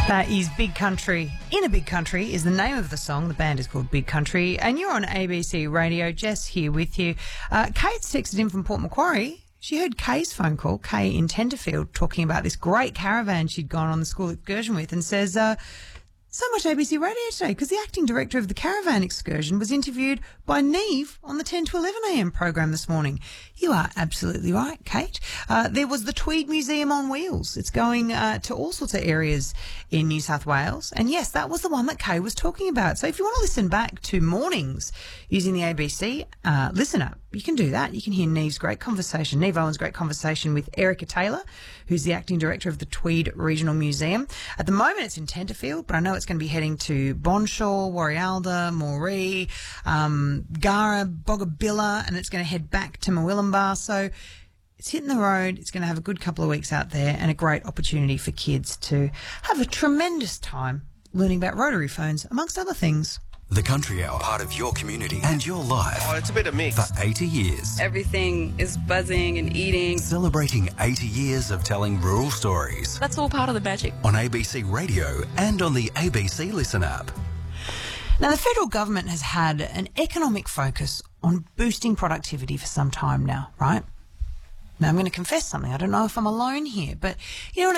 That is Big Country. In a Big Country is the name of the song. The band is called Big Country. And you're on ABC Radio. Jess here with you. Kate's texted in from Port Macquarie. She heard Kay's phone call, Kay in Tenterfield, talking about this great caravan she'd gone on the school excursion with, and says, so much ABC Radio today because the acting director of the caravan excursion was interviewed by Neve on the 10 to 11 a.m. program this morning. You are absolutely right, Kate. There was the Tweed Museum on Wheels. It's going to all sorts of areas in New South Wales. And yes, that was the one that Kay was talking about. So if you want to listen back to mornings using the ABC Listen App, you can do that. You can hear Neve Owen's great conversation with Erica Taylor, who's the acting director of the Tweed Regional Museum. At the moment, it's in Tenterfield, but I know it's going to be heading to Bonshaw, Warialda, Moree, Gara, Boggabilla, and it's going to head back to Murwillumbah. So it's hitting the road. It's going to have a good couple of weeks out there and a great opportunity for kids to have a tremendous time learning about rotary phones, amongst other things. The Country Hour, part of your community and your life. Oh, it's a bit of mix. For 80 years. Everything is buzzing and eating. Celebrating 80 years of telling rural stories. That's all part of the magic. On ABC Radio and on the ABC Listen app. Now, the federal government has had an economic focus on boosting productivity for some time now, right? Now, I'm going to confess something. I don't know if I'm alone here, but, you know,